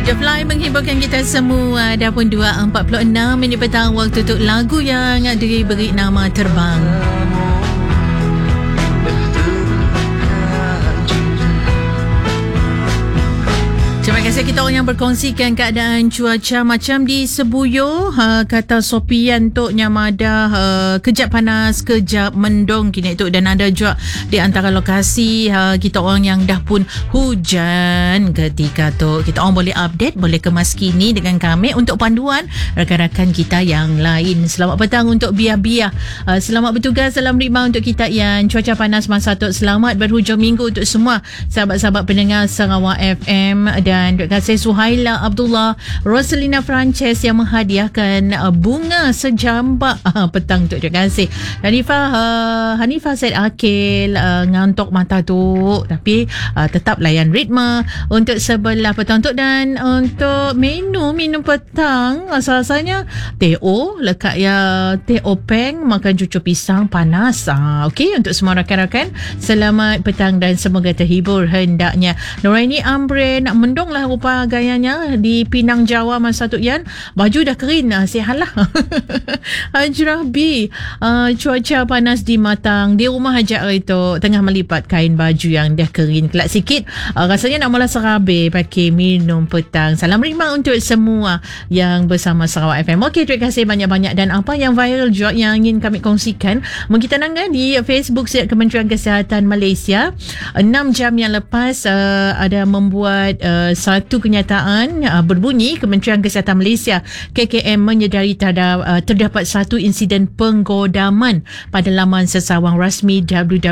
The Fly menghiburkan kita semua. Dah pun 2.46 minit petang, waktu untuk lagu yang diberi nama Terbang. Terima kasih kita orang yang berkongsikan keadaan cuaca macam di Sebuyo. Kata Sopian tu nyamada kejap panas, kejap mendung kini tu, dan ada juga di antara lokasi kita orang yang dah pun hujan ketika tu. Kita orang boleh update, boleh kemas kini dengan kami untuk panduan rakan-rakan kita yang lain. Selamat petang untuk Bia-Bia. Selamat bertugas dalam ritma untuk kita yang cuaca panas masa tu. Selamat berhujung minggu untuk semua sahabat-sahabat pendengar Sarawak FM. Dan terima kasih Suhaila Abdullah, Rosalina Frances yang menghadiahkan bunga sejambak petang tu. Terima kasih Hanifah Said Akil, ngantuk mata tu tapi tetap layan ritma untuk sebelah petang tu. Dan untuk minum petang rasanya teh O lekat ya, teh openg, makan cucu pisang panas. Okey, untuk semua rakan-rakan selamat petang dan semoga terhibur hendaknya. Noraini Amrin, mendung lah rupa gayanya di Pinang Jawa masa tu Yan. Baju dah kering, sihalah. Hajrah B, cuaca panas di Matang, di rumah Hajak itu tengah melipat kain baju yang dah kering kelak sikit. Rasanya nak mula serabe pakai minum petang. Salam ritma untuk semua yang bersama Sarawak FM. Okey, terima kasih banyak-banyak. Dan apa yang viral juga yang ingin kami kongsikan, kita nangga di Facebook Kementerian Kesihatan Malaysia 6 jam yang lepas ada membuat satu kenyataan berbunyi Kementerian Kesihatan Malaysia KKM menyedari terdapat satu insiden penggodaman pada laman sesawang rasmi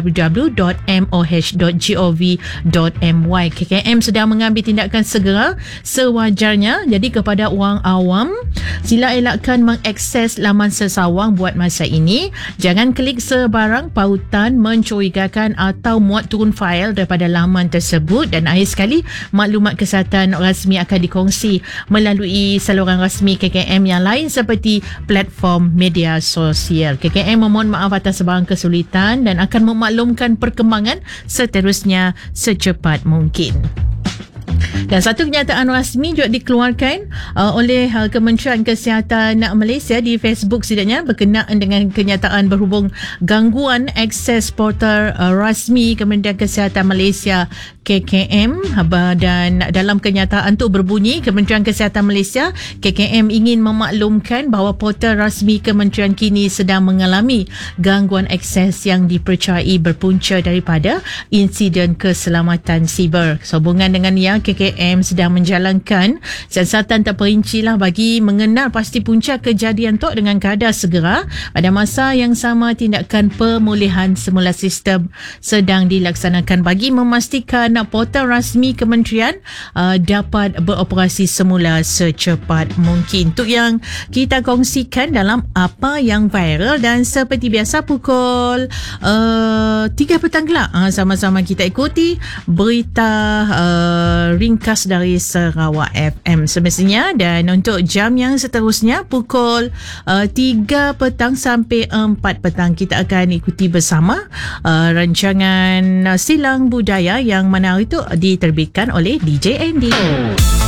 www.moh.gov.my. KKM sedang mengambil tindakan segera sewajarnya. Jadi kepada orang awam, sila elakkan mengakses laman sesawang buat masa ini. Jangan klik sebarang pautan mencurigakan atau muat turun fail daripada laman tersebut. Dan akhir sekali, maklumat kesihatan rasmi akan dikongsi melalui saluran rasmi KKM yang lain seperti platform media sosial. KKM memohon maaf atas sebarang kesulitan dan akan memaklumkan perkembangan seterusnya secepat mungkin. Dan satu kenyataan rasmi juga dikeluarkan oleh Kementerian Kesihatan Malaysia di Facebook setidaknya berkenaan dengan kenyataan berhubung gangguan akses portal rasmi Kementerian Kesihatan Malaysia KKM. Dan dalam kenyataan itu berbunyi, Kementerian Kesihatan Malaysia KKM ingin memaklumkan bahawa portal rasmi kementerian kini sedang mengalami gangguan akses yang dipercayai berpunca daripada insiden keselamatan siber. Sehubungan dengan yang KKM sedang menjalankan siasatan terperinci lah bagi mengenal pasti punca kejadian tu dengan kadar segera. Pada masa yang sama, tindakan pemulihan semula sistem sedang dilaksanakan bagi memastikan portal rasmi kementerian dapat beroperasi semula secepat mungkin. Itu yang kita kongsikan dalam apa yang viral. Dan seperti biasa pukul 3 petang kelak sama-sama kita ikuti berita ringkas dari Sarawak FM semestinya. Dan untuk jam yang seterusnya pukul 3 petang sampai 4 petang kita akan ikuti bersama rancangan Silang Budaya yang mana itu diterbitkan oleh DJ Andy.